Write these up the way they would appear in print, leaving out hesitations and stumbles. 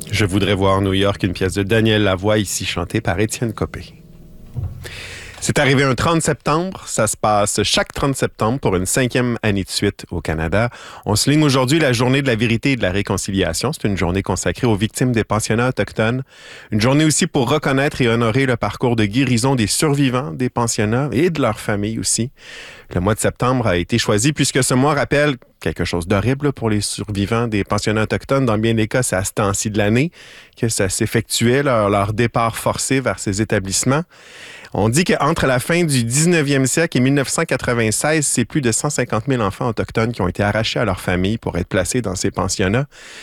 Je voudrais voir New York, une pièce de Daniel Lavoie, ici chantée par Étienne Copé. C'est arrivé un 30 septembre. Ça se passe chaque 30 septembre pour une 5e année de suite au Canada. On souligne aujourd'hui la journée de la vérité et de la réconciliation. C'est une journée consacrée aux victimes des pensionnats autochtones. Une journée aussi pour reconnaître et honorer le parcours de guérison des survivants des pensionnats et de leurs familles aussi. Le mois de septembre a été choisi puisque ce mois rappelle quelque chose d'horrible pour les survivants des pensionnats autochtones. Dans bien des cas, c'est à ce temps-ci de l'année que ça s'effectuait, leur départ forcé vers ces établissements. On dit qu'entre la fin du 19e siècle et 1996, c'est plus de 150 000 enfants autochtones qui ont été arrachés à leur famille pour être placés dans ces pensionnats.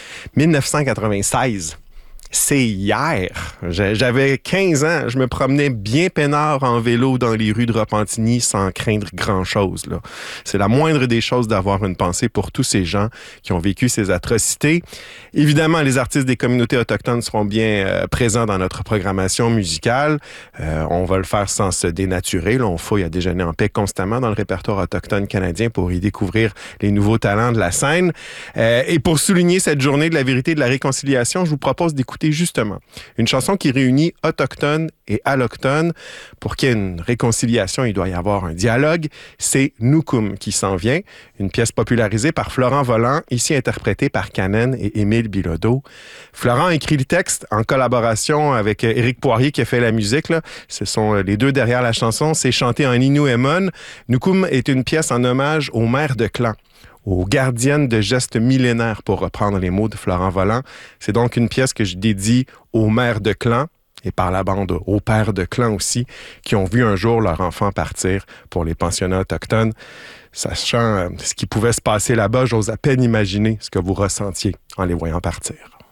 1996. C'est hier. J'avais 15 ans. Je me promenais bien peinard en vélo dans les rues de Repentigny sans craindre grand-chose, là. C'est la moindre des choses d'avoir une pensée pour tous ces gens qui ont vécu ces atrocités. Évidemment, les artistes des communautés autochtones seront bien présents dans notre programmation musicale. On va le faire sans se dénaturer. Là, on fouille à déjeuner en paix constamment dans le répertoire autochtone canadien pour y découvrir les nouveaux talents de la scène. Et pour souligner cette journée de la vérité et de la réconciliation, je vous propose d'écouter justement une chanson qui réunit autochtones et allochtones. Pour qu'il y ait une réconciliation, il doit y avoir un dialogue. C'est Nukum qui s'en vient, une pièce popularisée par Florent Volant, ici interprétée par Canen et Émile Bilodeau. Florent a écrit le texte en collaboration avec Éric Poirier qui a fait la musique, là. Ce sont les deux derrière la chanson. C'est chanté en Innu-Aimon. Nukum est une pièce en hommage aux mères de clan, aux gardiennes de gestes millénaires, pour reprendre les mots de Florent Volant. C'est donc une pièce que je dédie aux mères de clan et par la bande aux pères de clan aussi, qui ont vu un jour leur enfant partir pour les pensionnats autochtones. Sachant ce qui pouvait se passer là-bas, j'ose à peine imaginer ce que vous ressentiez en les voyant partir.